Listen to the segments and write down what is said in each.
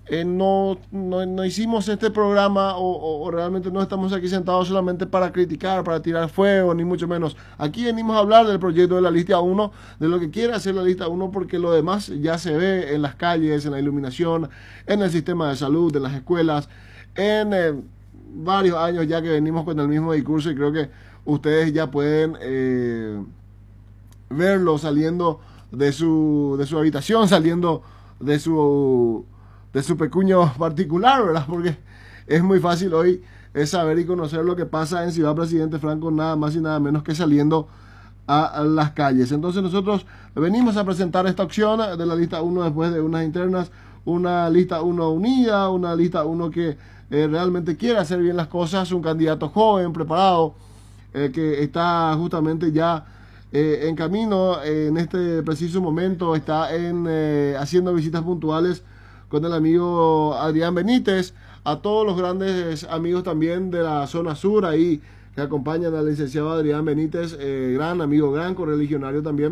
no hicimos este programa o realmente no estamos aquí sentados solamente para criticar, para tirar fuego, ni mucho menos. Aquí venimos a hablar del proyecto de la lista 1, de lo que quiere hacer la lista 1, porque lo demás ya se ve en las calles, en la iluminación, en el sistema de salud, en las escuelas, en varios años ya que venimos con el mismo discurso, y creo que ustedes ya pueden verlo saliendo de su habitación, saliendo de su pecuño particular, ¿verdad? Porque es muy fácil hoy saber y conocer lo que pasa en Ciudad Presidente Franco, nada más y nada menos que saliendo a las calles. Entonces nosotros venimos a presentar esta opción de la lista 1 después de unas internas, una lista 1 unida, una lista 1 que realmente quiere hacer bien las cosas, un candidato joven, preparado, que está justamente ya en camino, en este preciso momento está haciendo visitas puntuales con el amigo Adrián Benítez, a todos los grandes amigos también de la zona sur ahí que acompañan al licenciado Adrián Benítez, gran amigo, gran correligionario también,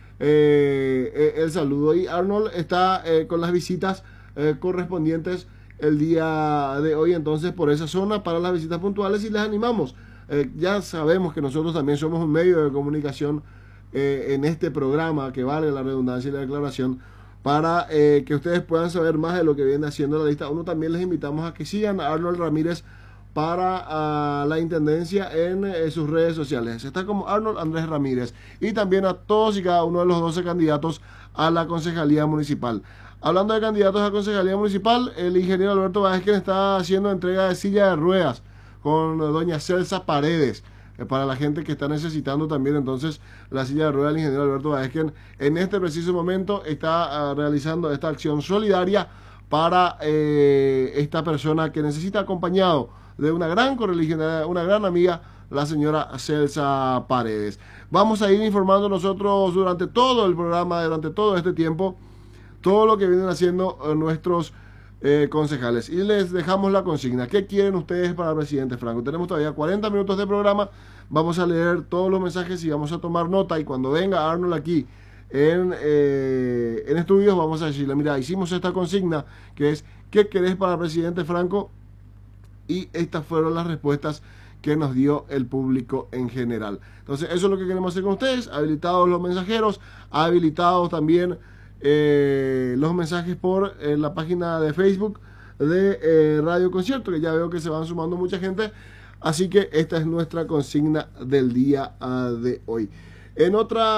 el saludo. Y Arnold está con las visitas correspondientes el día de hoy entonces por esa zona para las visitas puntuales, y les animamos. Ya sabemos que nosotros también somos un medio de comunicación en este programa, que vale la redundancia y la declaración, para que ustedes puedan saber más de lo que viene haciendo la lista 1. También les invitamos a que sigan a Arnold Ramírez para la intendencia en sus redes sociales. Está como Arnold Andrés Ramírez, y también a todos y cada uno de los 12 candidatos a la concejalía municipal. Hablando de candidatos a concejalía municipal, el ingeniero Alberto Vázquez está haciendo entrega de silla de ruedas con doña Celsa Paredes, para la gente que está necesitando también entonces la silla de ruedas. El ingeniero Alberto Vázquez en este preciso momento está realizando esta acción solidaria para esta persona que necesita, acompañado de una gran correligionaria, una gran amiga, la señora Celsa Paredes. Vamos a ir informando nosotros durante todo el programa, durante todo este tiempo, todo lo que vienen haciendo nuestros concejales, y les dejamos la consigna: ¿qué quieren ustedes para presidente Franco? Tenemos todavía 40 minutos de programa, vamos a leer todos los mensajes y vamos a tomar nota, y cuando venga Arnold aquí en estudios vamos a decirle: mira, hicimos esta consigna que es ¿qué querés para presidente Franco? Y estas fueron las respuestas que nos dio el público en general. Entonces eso es lo que queremos hacer con ustedes, habilitados los mensajeros, habilitados también los mensajes por la página de Facebook de Radio Concierto, que ya veo que se van sumando mucha gente. Así que esta es nuestra consigna del día de hoy. En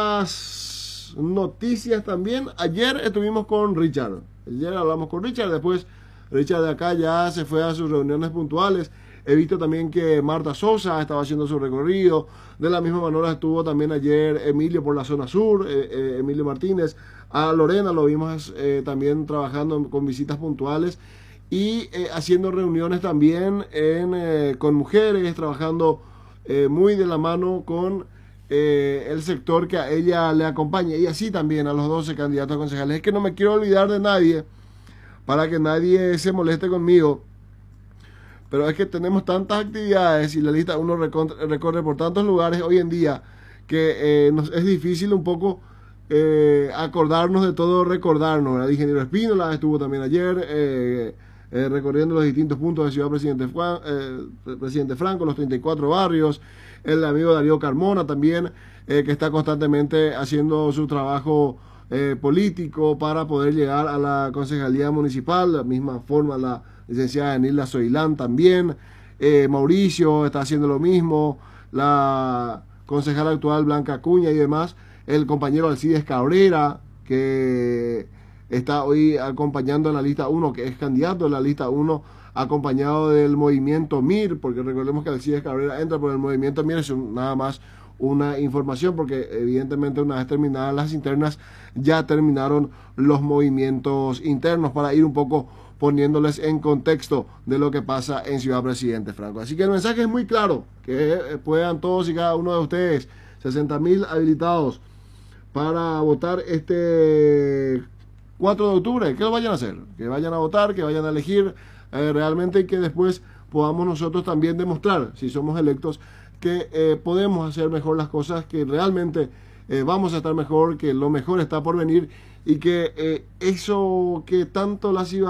otras noticias también, ayer estuvimos con Richard. Ayer hablamos con Richard, después Richard de acá ya se fue a sus reuniones puntuales. He visto también que Marta Sosa estaba haciendo su recorrido. De la misma manera estuvo también ayer Emilio por la zona sur, Emilio Martínez. A Lorena lo vimos también trabajando con visitas puntuales y haciendo reuniones también con mujeres, trabajando muy de la mano con el sector que a ella le acompaña, y así también a los 12 candidatos a concejales. Es que no me quiero olvidar de nadie, para que nadie se moleste conmigo, pero es que tenemos tantas actividades y la lista uno recorre por tantos lugares hoy en día que es difícil un poco acordarnos de todo, recordarnos. El ingeniero Espínola estuvo también ayer recorriendo los distintos puntos de Ciudad Presidente Franco, los 34 barrios. El amigo Darío Carmona también, que está constantemente haciendo su trabajo político para poder llegar a la concejalía municipal. De la misma forma la licenciada Nilda Soilán también, Mauricio está haciendo lo mismo, la concejala actual Blanca Acuña y demás, el compañero Alcides Cabrera, que está hoy acompañando en la lista 1, que es candidato en la lista 1, acompañado del movimiento MIR, porque recordemos que Alcides Cabrera entra por el movimiento MIR. Es nada más una información, porque evidentemente una vez terminadas las internas ya terminaron los movimientos internos, para ir un poco poniéndoles en contexto de lo que pasa en Ciudad Presidente Franco. Así que el mensaje es muy claro, que puedan todos y cada uno de ustedes, 60.000 habilitados para votar este 4 de octubre, que lo vayan a hacer, que vayan a votar, que vayan a elegir realmente, y que después podamos nosotros también demostrar, si somos electos, que podemos hacer mejor las cosas, que realmente vamos a estar mejor, que lo mejor está por venir, y que eso que tanto la ciudad